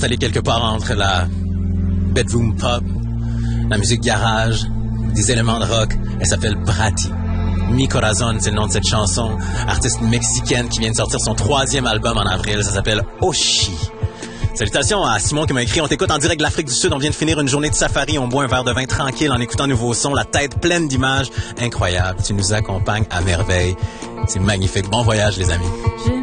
installé quelque part entre la bedroom pop, la musique garage, des éléments de rock. Elle s'appelle Brati. Mi Corazon, c'est le nom de cette chanson. Artiste mexicaine qui vient de sortir son 3e album en avril. Ça s'appelle Oshi. Salutations à Simon qui m'a écrit. On t'écoute en direct de l'Afrique du Sud. On vient de finir une journée de safari. On boit un verre de vin tranquille en écoutant nouveaux sons. La tête pleine d'images. Incroyable. Tu nous accompagnes à merveille. C'est magnifique. Bon voyage, les amis.